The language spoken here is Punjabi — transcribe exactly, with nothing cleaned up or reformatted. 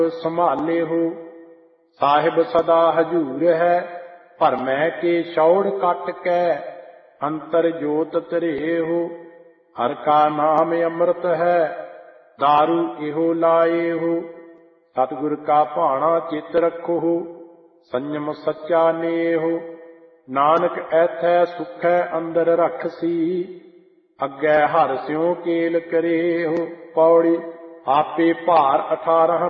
ਸੰਭਾਲੇ ਹੋ। ਸਾਹਿਬ ਸਦਾ ਹਜੂਰ ਹੈ, ਭਰਮੈ ਕੇ ਛੌੜ ਕੱਟ ਕੈ, ਅੰਤਰ ਜੋਤ ਧਰੇ ਹੋ। ਹਰ ਕਾ ਨਾਮ ਅੰਮ੍ਰਿਤ ਹੈ, ਦਾਰੂ ਇਹੋ ਲਾਏ ਹੋ। ਸਤਿਗੁਰ ਕਾ ਭਾਣਾ ਚਿਤ ਰੱਖੋ, ਸੰਜਮ ਸੱਚਾ ਨੇਹੋ। ਨਾਨਕ ਐਥੈ ਸੁਖੈ ਅੰਦਰ ਰਖਸੀ, ਅੱਗੇ ਹਰਿ ਸਿਉ ਕੇਲ ਕਰੇ ਹੋ। ਪੌੜੀ ਆਪੇ ਭਾਰ ਅਠਾਰਹ